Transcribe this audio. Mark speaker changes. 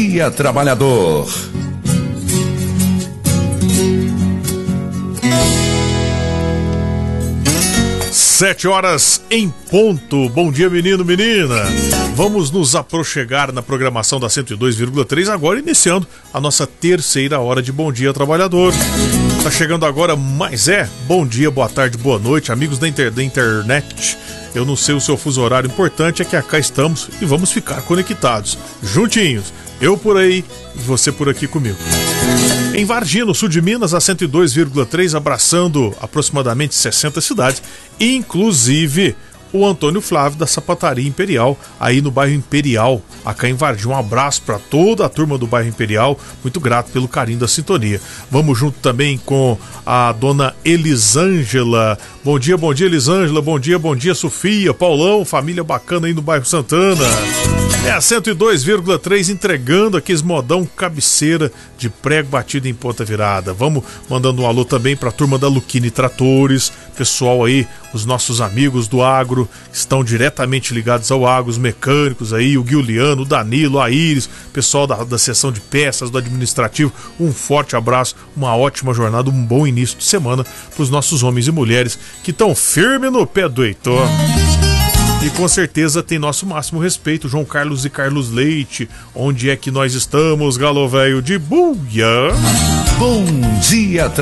Speaker 1: Dia Trabalhador.
Speaker 2: Sete horas em ponto. Bom dia, menino, menina. Vamos nos aproxegar na programação da 102,3, agora iniciando a nossa terceira hora de Bom Dia Trabalhador. Tá chegando agora, mas bom dia, boa tarde, boa noite, amigos da internet. Eu não sei o seu fuso horário, o importante é que cá estamos e vamos ficar conectados, juntinhos. Eu por aí e você por aqui comigo. Em Varginha, no sul de Minas, a 102,3, abraçando aproximadamente 60 cidades, inclusive o Antônio Flávio da Sapataria Imperial, aí no bairro Imperial, acá em Varginha. Um abraço para toda a turma do bairro Imperial, muito grato pelo carinho da sintonia. Vamos junto também com a dona Elisângela. Bom dia, Elisângela, bom dia, Sofia, Paulão, família bacana aí no bairro Santana. É a 102,3 entregando aqueles modão cabeceira de prego batido em ponta virada. Vamos mandando um alô também para a turma da Luquini Tratores, pessoal aí, os nossos amigos do agro, estão diretamente ligados ao agro, os mecânicos aí, o Guiliano, o Danilo, a Iris, pessoal da seção de peças, do administrativo. Um forte abraço, uma ótima jornada, um bom início de semana para os nossos homens e mulheres que estão firmes no pé do Heitor. E com certeza tem nosso máximo respeito, João Carlos e Carlos Leite. Onde é que nós estamos, galo velho de buia?
Speaker 1: Bom dia,